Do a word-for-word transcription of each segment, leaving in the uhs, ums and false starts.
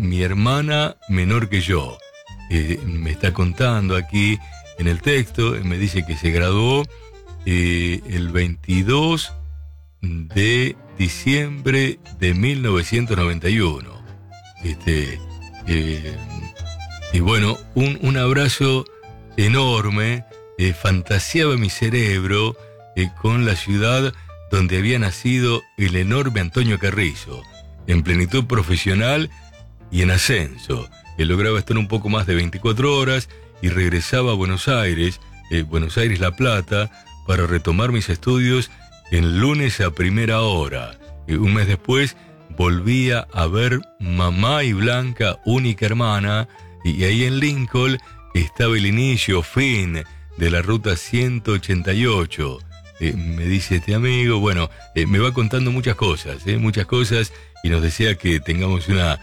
mi hermana menor que yo. Eh, me está contando aquí en el texto, me dice que se graduó eh, el veintidós de diciembre de mil novecientos noventa y uno. Este, eh, y bueno, un, un abrazo enorme. Eh, fantaseaba mi cerebro eh, con la ciudad donde había nacido el enorme Antonio Carrizo, en plenitud profesional y en ascenso. Él lograba estar un poco más de veinticuatro horas y regresaba a Buenos Aires, eh, Buenos Aires La Plata, para retomar mis estudios en lunes a primera hora. Eh, un mes después volvía a ver Mamá y Blanca, única hermana, y ahí en Lincoln estaba el inicio, fin de la ruta ciento ochenta y ocho. Eh, me dice este amigo, bueno, eh, me va contando muchas cosas, eh, muchas cosas, y nos desea que tengamos una,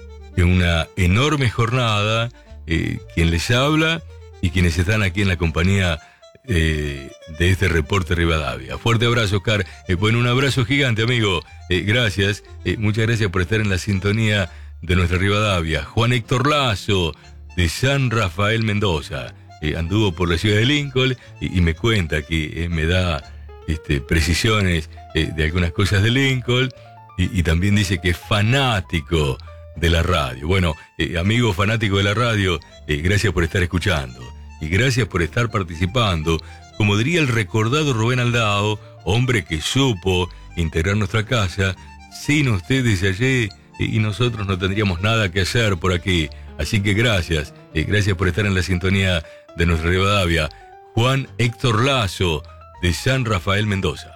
una enorme jornada, eh, quien les habla y quienes están aquí en la compañía eh, de este reporte Rivadavia. Fuerte abrazo, Oscar. Eh, bueno, un abrazo gigante, amigo. Eh, gracias, eh, muchas gracias por estar en la sintonía de nuestra Rivadavia. Juan Héctor Lazo, de San Rafael, Mendoza. Eh, anduvo por la ciudad de Lincoln y, y me cuenta que eh, me da este, precisiones eh, de algunas cosas de Lincoln y, y también dice que es fanático de la radio. Bueno, eh, amigo fanático de la radio, eh, gracias por estar escuchando y gracias por estar participando. Como diría el recordado Rubén Aldao, hombre que supo integrar nuestra casa, sin ustedes allí eh, y nosotros no tendríamos nada que hacer por aquí. Así que gracias, eh, gracias por estar en la sintonía de nuestra Rivadavia. Juan Héctor Lazo, de San Rafael, Mendoza.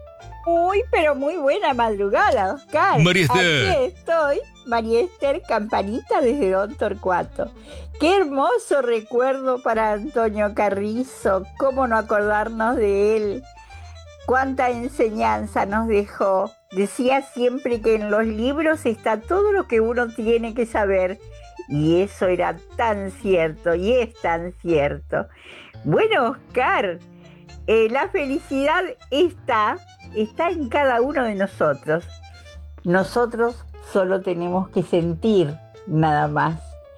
Uy, pero muy buena madrugada, Oscar. María Esther. Aquí estoy, María Esther Campanita desde Don Torcuato. Qué hermoso recuerdo para Antonio Carrizo, cómo no acordarnos de él. Cuánta enseñanza nos dejó. Decía siempre que en los libros está todo lo que uno tiene que saber. Y eso era tan cierto, y es tan cierto. Bueno, Oscar, eh, la felicidad está, está en cada uno de nosotros. Nosotros solo tenemos que sentir, nada más.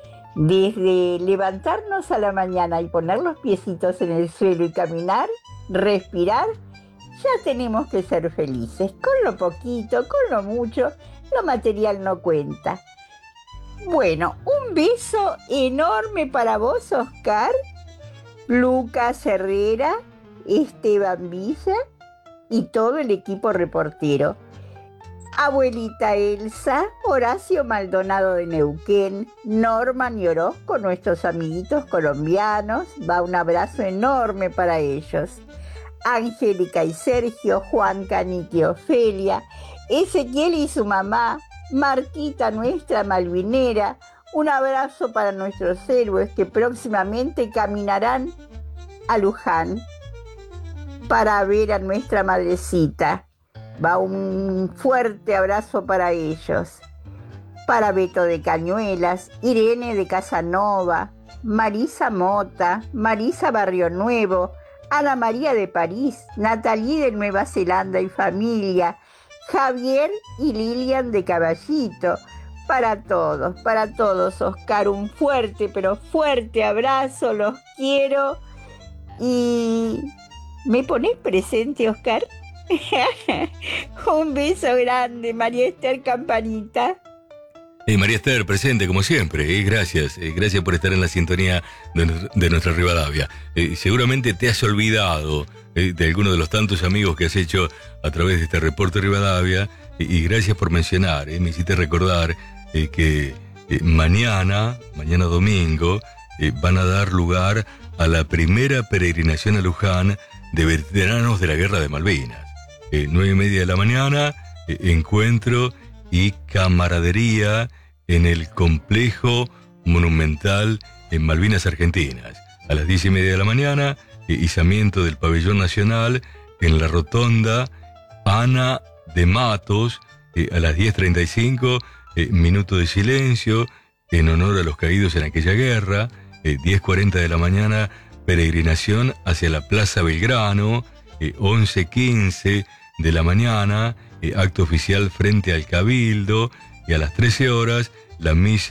Desde levantarnos a la mañana y poner los piecitos en el suelo y caminar, respirar, ya tenemos que ser felices. Con lo poquito, con lo mucho, lo material no cuenta. Bueno, un beso enorme para vos, Oscar, Lucas Herrera, Esteban Villa y todo el equipo reportero. Abuelita Elsa, Horacio Maldonado de Neuquén, Norman y Orozco, nuestros amiguitos colombianos, va un abrazo enorme para ellos. Angélica y Sergio, Juan Canique y Ofelia, Ezequiel y su mamá, Marquita, nuestra malvinera, un abrazo para nuestros héroes que próximamente caminarán a Luján para ver a nuestra madrecita. Va un fuerte abrazo para ellos. Para Beto de Cañuelas, Irene de Casanova, Marisa Mota, Marisa Barrio Nuevo, Ana María de París, Natalie de Nueva Zelanda y familia, Javier y Lilian de Caballito. Para todos, para todos, Oscar, un fuerte, pero fuerte abrazo, los quiero. Y ¿me ponés presente, Oscar? Un beso grande, María Esther Campanita. Eh, María Esther, presente como siempre, eh, gracias, eh, gracias por estar en la sintonía de, de nuestra Rivadavia. Eh, seguramente te has olvidado eh, de alguno de los tantos amigos que has hecho a través de este reporte Rivadavia, eh, y gracias por mencionar, eh, me hiciste recordar eh, que eh, mañana, mañana domingo, eh, van a dar lugar a la primera peregrinación a Luján de veteranos de la Guerra de Malvinas. Eh, nueve y media de la mañana, eh, encuentro y camaradería en el complejo monumental en Malvinas Argentinas. A las diez y media de la mañana, eh, izamiento del pabellón nacional en la rotonda Ana de Matos. Eh, a las diez treinta y cinco, eh, minuto de silencio en honor a los caídos en aquella guerra. Eh, diez cuarenta de la mañana, peregrinación hacia la Plaza Belgrano. Eh, once quince de la mañana, eh, acto oficial frente al Cabildo, y a las trece horas la misa